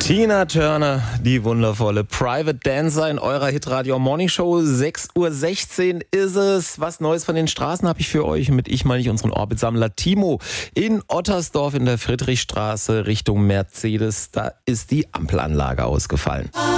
Tina Turner, die wundervolle Private Dancer in eurer Hitradio Morning Show. 6:16 Uhr ist es. Was Neues von den Straßen habe ich für euch mit unseren Orbitsammler Timo. In Ottersdorf in der Friedrichstraße Richtung Mercedes, da ist die Ampelanlage ausgefallen.